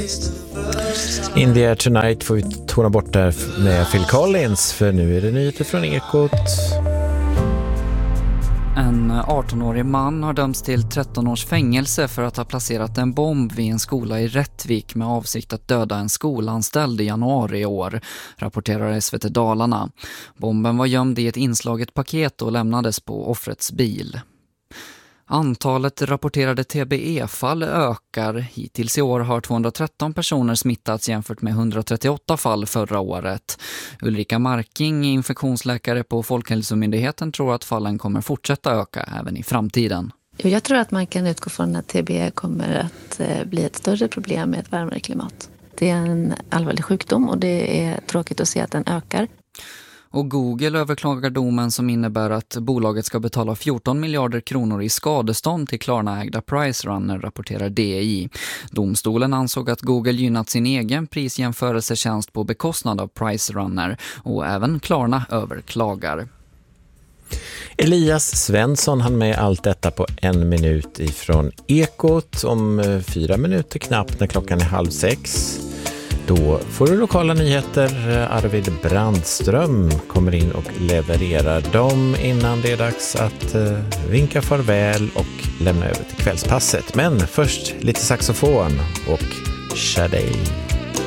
In the Air Tonight får vi tona bort där med Phil Collins, för nu är det nyheter från Ekot. En 18-årig man har dömts till 13 års fängelse för att ha placerat en bomb vid en skola i Rättvik med avsikt att döda en skolanställd i januari i år, rapporterar SVT Dalarna. Bomben var gömd i ett inslaget paket och lämnades på offrets bil. Antalet rapporterade TBE-fall ökar. Hittills i år har 213 personer smittats jämfört med 138 fall förra året. Ulrika Marking, infektionsläkare på Folkhälsomyndigheten, tror att fallen kommer fortsätta öka även i framtiden. Jag tror att man kan utgå från att TBE kommer att bli ett större problem med ett varmare klimat. Det är en allvarlig sjukdom och det är tråkigt att se att den ökar. Och Google överklagar domen som innebär att bolaget ska betala 14 miljarder kronor i skadestånd till Klarna-ägda PriceRunner, rapporterar DI. Domstolen ansåg att Google gynnat sin egen prisjämförelsetjänst på bekostnad av PriceRunner, och även Klarna överklagar. Elias Svensson hann med allt detta på 1 minut ifrån Ekot. Om 4 minuter knappt, när klockan är 5:30. Då får du lokala nyheter. Arvid Brandström kommer in och levererar dem innan det är dags att vinka farväl och lämna över till kvällspasset. Men först lite saxofon och Shadej.